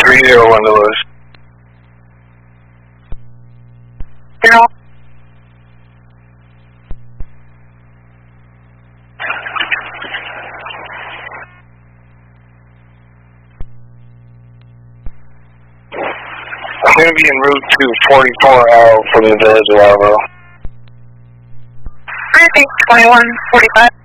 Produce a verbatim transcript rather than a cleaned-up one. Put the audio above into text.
three zero one to Lewis. Zero. I'm going to be en route to forty-four L from the village of Largo. I think twenty-one forty-five.